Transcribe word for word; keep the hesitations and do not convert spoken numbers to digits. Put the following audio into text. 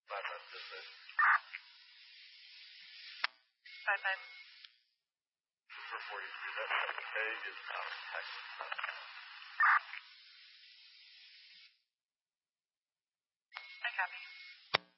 Five five this way. Five five. For forty-three, that peg is out of Texas. I copy.